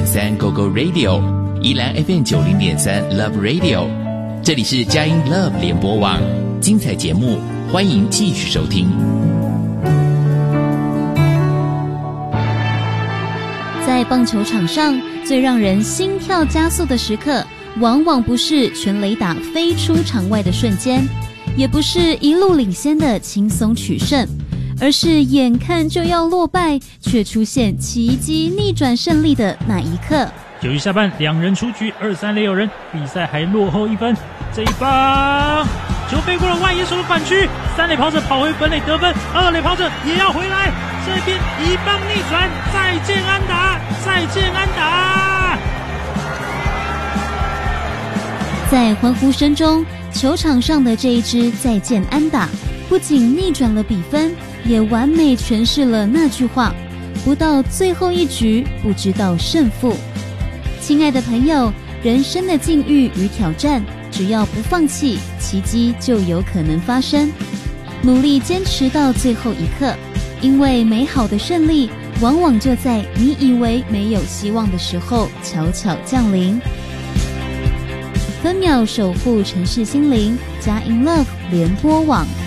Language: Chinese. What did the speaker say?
90.3 GoGo Radio， 宜兰 FM 90.3 Love Radio， 这里是佳音 Love 联播网，精彩节目欢迎继续收听。 在棒球场上，最让人心跳加速的时刻，往往不是全垒打飞出场外的瞬间，也不是一路领先的轻松取胜，而是眼看就要落败，却出现奇迹逆转胜利的那一刻。 由于下半两人出局，2-3垒有人，比赛还落后1分。这一棒球飞过了外野手的反区，3垒跑者跑回本垒得分，2垒跑者也要回来，这边一棒逆转，再见安打，再见安打！ 在欢呼声中，球场上的这一支再见安打，不仅逆转了比分，也完美诠释了那句话：不到最后一局，不知道胜负。亲爱的朋友，人生的境遇与挑战，只要不放弃，奇迹就有可能发生。努力坚持到最后一刻，因为美好的胜利往往就在你以为没有希望的时候悄悄降临。分秒守护城市心灵，佳音 Love 联播网。